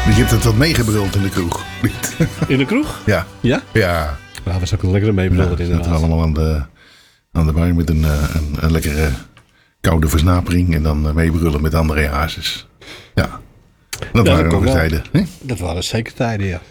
Je hebt het wat meegebruld in de kroeg. In de kroeg? Ja. Ja? Ja. Nou, we zouden lekker meebrullen We inderdaad. zitten allemaal aan de bar met een lekkere koude versnapering. En dan meebrullen met André Hazes. Ja. Dat Ja, waren dat nog eens kon tijden. Hè? Dat waren zeker tijden, ja.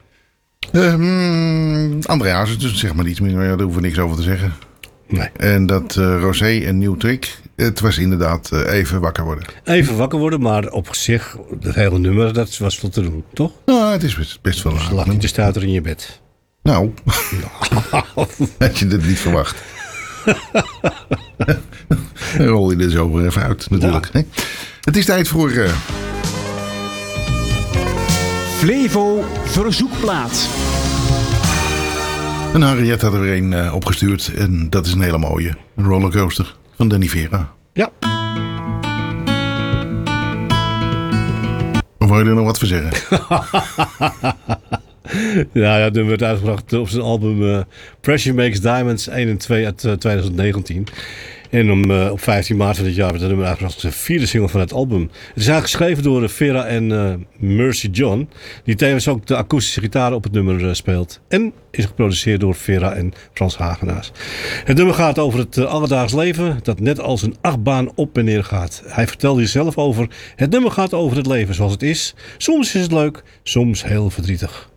André Hazes, dus zeg maar niets meer. Daar hoeven we niks over te zeggen. Nee. En dat Rosé en Nieuw Trick. Het was inderdaad even wakker worden. Even wakker worden, maar op zich, dat hele nummer, dat was veel te doen, toch? Nou, het is best wel Dus aardig. lag niet te stuiteren in je bed. Nou, had je dit niet verwacht. Dan rol je er zo weer even uit natuurlijk. Hè? Het is tijd voor... Flevo Verzoekplaat. En Harriet had er weer een opgestuurd. En dat is een hele mooie. Een rollercoaster van Danny Vera. Ja. Of wil je er nog wat voor zeggen? Ja, het nummer werd uitgebracht op zijn album Pressure Makes Diamonds 1 en 2 uit 2019. En op 15 maart van dit jaar werd het nummer uitgebracht als de vierde single van het album. Het is eigenlijk geschreven door Vera en Mercy John, die tevens ook de akoestische gitaar op het nummer speelt. En is geproduceerd door Vera en Frans Hagenaars. Het nummer gaat over het alledaags leven dat net als een achtbaan op en neer gaat. Hij vertelde hier zelf over. Het nummer gaat over het leven zoals het is. Soms is het leuk, soms heel verdrietig.